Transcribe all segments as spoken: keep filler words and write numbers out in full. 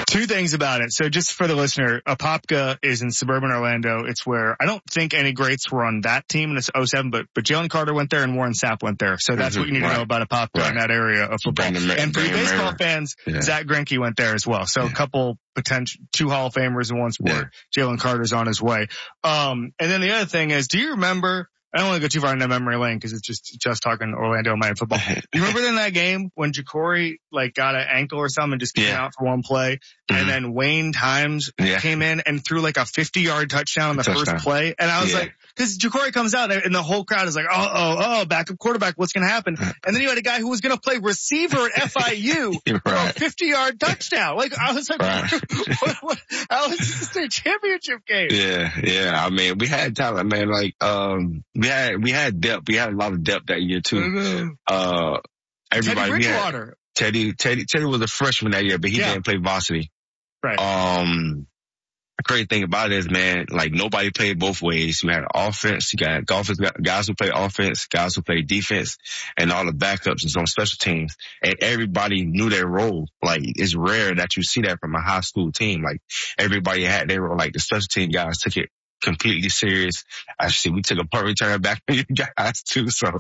Two things about it. So just for the listener, Apopka is in suburban Orlando. It's where I don't think any greats were on that team in this oh seven, but, but Jalen Carter went there and Warren Sapp went there. So that's mm-hmm. what you need right. to know about Apopka right. in that area of football. Brandon, and for you baseball fans, yeah. Zach Greinke went there as well. So yeah. a couple potential, two Hall of Famers in one sport. Yeah. Jalen Carter's on his way. Um, and then the other thing is, do you remember, I don't want to go too far into memory lane because it's just, just talking Orlando Miami football. You remember in that game when Jacory like got an ankle or something and just came yeah. out for one play mm-hmm. and then Wayne Times yeah. came in and threw like a fifty yard touchdown on the touchdown. first play. And I was yeah. like, cause Jacory comes out and the whole crowd is like, oh, oh, oh, backup quarterback, what's going to happen? And then you had a guy who was going to play receiver at F I U right. for a fifty yard touchdown. Like I was like, right. what, what, how is this a championship game? Yeah. Yeah. I mean, we had talent, man. Like, um, we had, we had depth. We had a lot of depth that year too. Mm-hmm. Uh, everybody, Teddy Bridgewater. Teddy, Teddy, Teddy was a freshman that year, but he yeah. didn't play varsity. Right. Um, the crazy thing about it is, man, like nobody played both ways. You had offense, you got golfers, guys who play offense, guys who play defense, and all the backups and on special teams. And everybody knew their role. Like it's rare that you see that from a high school team. Like everybody had their role. Like the special team guys took it completely serious. Actually, we took a punt return back from you guys too. So,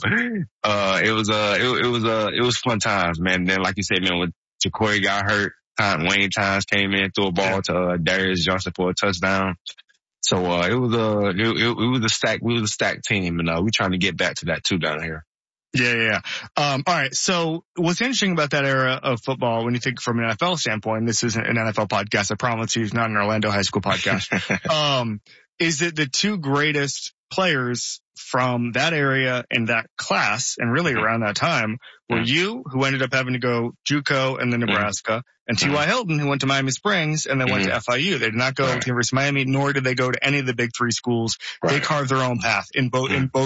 uh, it was, uh, it, it was, uh, it was fun times, man. And then, like you said, man, when Jacory got hurt, time, Wayne Times came in, threw a ball yeah. to, uh, Darius Johnson for a touchdown. So, uh, it was, uh, it, it, it was a stack, we was a stacked team and, uh, we trying to get back to that too down here. Yeah, yeah. Um, all right. So what's interesting about that era of football, when you think from an N F L standpoint, this isn't an N F L podcast, I promise you, it's not an Orlando high school podcast. um, is that the two greatest players from that area and that class and really around that time were you, who ended up having to go JUCO and then Nebraska, and T Y. Hilton, who went to Miami Springs and then went to F I U. They did not go to University of Miami, nor did they go to any of the big three schools. They carved their own path in both, in both